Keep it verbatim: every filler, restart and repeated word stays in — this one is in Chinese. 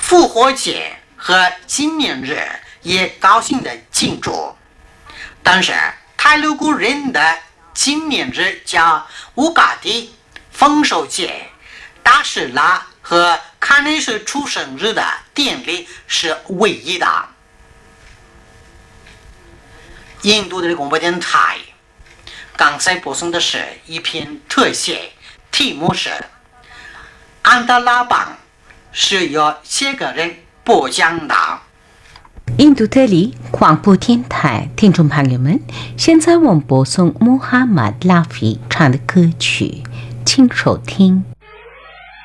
复活节和纪念日也高兴的庆祝。但是太鲁阁人的纪念日叫乌嘎迪、丰收节、大士拉和卡内什出生日的典礼是唯一的。印度的广播电台刚才播送的是一篇特写，题目是安达拉邦，是由写个人播讲的。 印度特里广播电台听众朋友们，现在我们播送穆罕默德拉菲唱的歌曲，请收听。